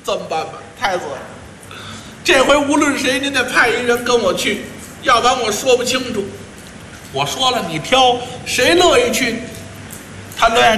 这么办吧，太子，这回无论谁，您得派一人跟我去，要不然我说不清楚。我说了，你挑谁乐意去，他乐意